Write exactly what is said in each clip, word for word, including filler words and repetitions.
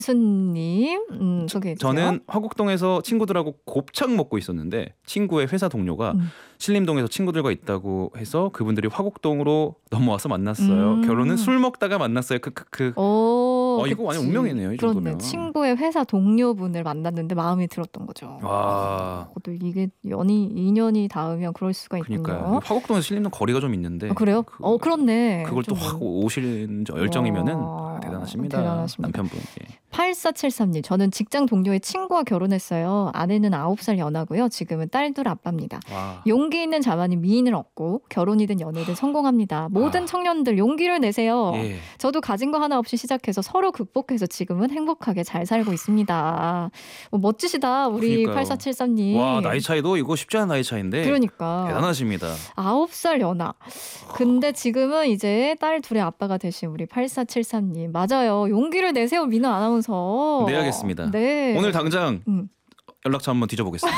순님 음, 소개해 주세요. 저는 화곡동에서 친구들하고 곱창 먹고 있었는데 친구의 회사 동료가 음. 신림동에서 친구들과 있다고 해서 그분들이 화곡동으로 넘어와서 만났어요. 음. 결혼은 술 먹다가 만났어요. 크크크. 어, 이거 완전 운명이네요. 이 그렇네. 정도면. 친구의 회사 동료분을 만났는데 마음이 들었던 거죠. 와. 어, 또 이게 연이 인연이 닿으면 그럴 수가 있군요. 그러니까요. 화곡동에서 신림동 거리가 좀 있는데. 아, 그래요? 그, 어 그렇네. 그걸 또 확 오시는 열정이면은 아, 대단하십니다. 대단하십니다. 남편분. 예. 팔사칠삼님 저는 직장 동료의 친구와 결혼했어요. 아내는 아홉 살 연하고요. 지금은 딸 둘 아빠입니다. 와. 용기 있는 자만이 미인을 얻고 결혼이든 연애든 성공합니다. 모든 아. 청년들 용기를 내세요. 예. 저도 가진 거 하나 없이 시작해서 서로 극복해서 지금은 행복하게 잘 살고 있습니다. 뭐 멋지시다 우리 팔사칠삼님. 와 나이 차이도 이거 쉽지 않은 나이 차이인데 그러니까. 대단하십니다. 아홉 살 연하. 근데 지금은 이제 딸 둘의 아빠가 되신 우리 팔사칠삼님. 맞아요. 용기를 내세요 민우 아나운서. 내야겠습니다. 네. 오늘 당장 음. 연락처 한번 뒤져보겠습니다.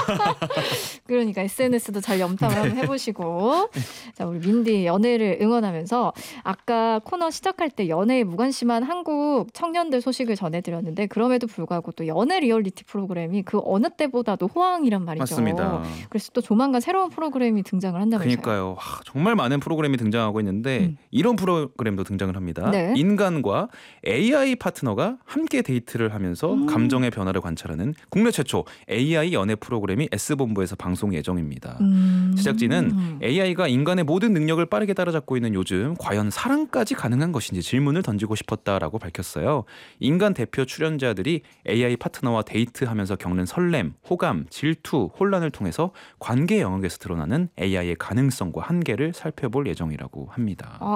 그러니까 에스엔에스도 잘 염탐을 네. 한번 해보시고 자 우리 민디 연애를 응원하면서 아까 코너 시작할 때 연애에 무관심한 한국 청년들 소식을 전해드렸는데 그럼에도 불구하고 또 연애 리얼리티 프로그램이 그 어느 때보다도 호황이란 말이죠. 맞습니다. 그래서 또 조만간 새로운 프로그램이 등장을 한다면서요. 그러니까요. 와, 정말 많은 프로그램이 등장하고 있는데 음. 이런 프로그램도 등장을 합니다. 네. 인간과 에이아이 파트너가 함께 데이트를 하면서 음. 감정의 변화를 관찰하는 국내 최초 에이아이 연애 프로그램이 S본부에서 방송 예정입니다. 음. 제작진은 에이아이가 인간의 모든 능력을 빠르게 따라잡고 있는 요즘 과연 사랑까지 가능한 것인지 질문을 던지고 싶었다라고 밝혔어요. 인간 대표 출연자들이 에이아이 파트너와 데이트하면서 겪는 설렘, 호감, 질투, 혼란을 통해서 관계 영역에서 드러나는 에이아이의 가능성과 한계를 살펴볼 예정이라고 합니다. 아,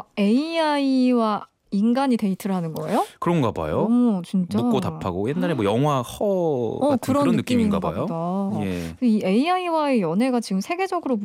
에이아이와 인간이 데이트를 하는 거예요? 그런가 봐요. 오, 진짜. 묻고 답하고 옛날에 뭐 영화 허 어, 같은 그런, 그런 느낌인가 봐요. 예. 이 에이아이와의 연애가 지금 세계적으로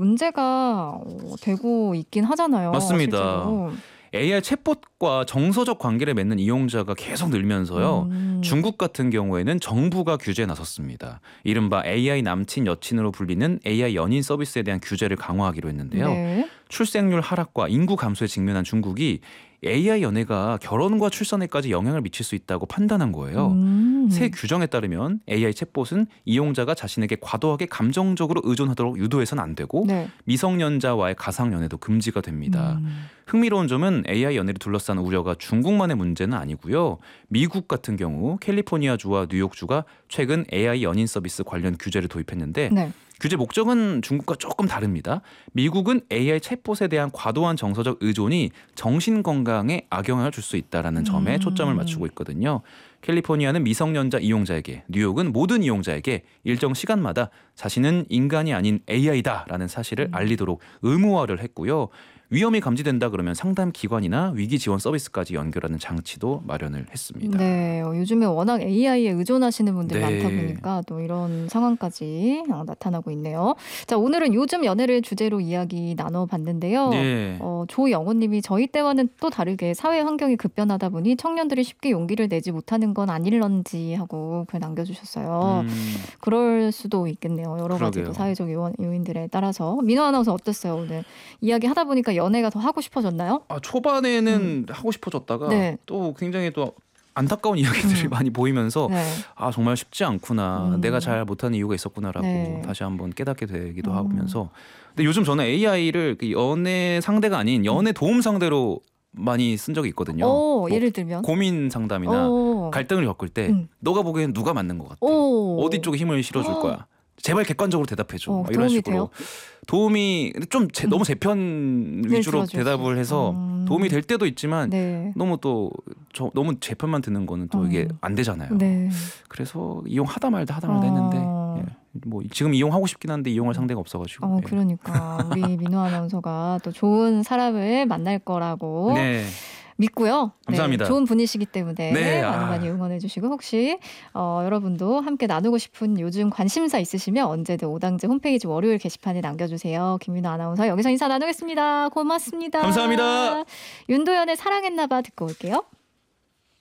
문제가 되고 있긴 하잖아요. 맞습니다. 실제로. 에이아이 챗봇과 정서적 관계를 맺는 이용자가 계속 늘면서요. 음. 중국 같은 경우에는 정부가 규제에 나섰습니다. 이른바 에이아이 남친 여친으로 불리는 에이아이 연인 서비스에 대한 규제를 강화하기로 했는데요. 네. 출생률 하락과 인구 감소에 직면한 중국이 에이아이 연애가 결혼과 출산에까지 영향을 미칠 수 있다고 판단한 거예요. 음. 새 규정에 따르면 에이아이 챗봇은 이용자가 자신에게 과도하게 감정적으로 의존하도록 유도해서는 안 되고 네. 미성년자와의 가상 연애도 금지가 됩니다. 음. 흥미로운 점은 에이아이 연애를 둘러싼 우려가 중국만의 문제는 아니고요. 미국 같은 경우 캘리포니아주와 뉴욕주가 최근 에이아이 연인 서비스 관련 규제를 도입했는데 네. 규제 목적은 중국과 조금 다릅니다. 미국은 에이아이 챗봇에 대한 과도한 정서적 의존이 정신 건강에 악영향을 줄 수 있다는 점에 음. 초점을 맞추고 있거든요. 캘리포니아는 미성년자 이용자에게, 뉴욕은 모든 이용자에게 일정 시간마다 자신은 인간이 아닌 에이아이다라는 사실을 음. 알리도록 의무화를 했고요. 위험이 감지된다 그러면 상담 기관이나 위기 지원 서비스까지 연결하는 장치도 마련을 했습니다. 네, 요즘에 워낙 에이아이에 의존하시는 분들이 네. 많다 보니까 또 이런 상황까지 나타나고 있네요. 자, 오늘은 요즘 연애를 주제로 이야기 나눠봤는데요. 네. 어, 조영호님이 저희 때와는 또 다르게 사회 환경이 급변하다 보니 청년들이 쉽게 용기를 내지 못하는 건 아닐런지 하고 글 남겨주셨어요. 음. 그럴 수도 있겠네요. 여러 가지 사회적 요인, 요인들에 따라서. 민호 아나운서 어땠어요? 오늘 이야기 하다 보니까 연애가 더 하고 싶어졌나요? 아, 초반에는 음. 하고 싶어졌다가 네. 또 굉장히 또 안타까운 이야기들이 음. 많이 보이면서 네. 아 정말 쉽지 않구나. 음. 내가 잘 못하는 이유가 있었구나라고 네. 다시 한번 깨닫게 되기도 음. 하면서 근데 요즘 저는 에이아이를 연애 상대가 아닌 연애 도움 상대로 많이 쓴 적이 있거든요. 오, 뭐 예를 들면? 고민 상담이나 오. 갈등을 겪을 때 음. 너가 보기엔 누가 맞는 것 같아? 오. 어디 쪽에 힘을 실어줄 오. 거야? 제발 객관적으로 대답해줘. 어, 이런 식으로 돼요? 도움이 좀 제, 음. 너무 제 편 위주로 대답을 해서 음. 도움이 될 때도 있지만 네. 너무 또 저, 너무 제 편만 듣는 거는 또 음. 이게 안 되잖아요. 네. 그래서 이용하다 말다 하다 말다 어. 했는데 예. 뭐 지금 이용하고 싶긴 한데 이용할 상대가 없어가지고. 어, 그러니까 우리 민호 아나운서가 또 좋은 사람을 만날 거라고. 네. 믿고요. 감사합니다. 네, 좋은 분이시기 때문에 네, 많이 아. 많이 응원해 주시고 혹시 어, 여러분도 함께 나누고 싶은 요즘 관심사 있으시면 언제든 오당제 홈페이지 월요일 게시판에 남겨주세요. 김민호 아나운서 여기서 인사 나누겠습니다. 고맙습니다. 감사합니다. 윤도현의 사랑했나봐 듣고 올게요.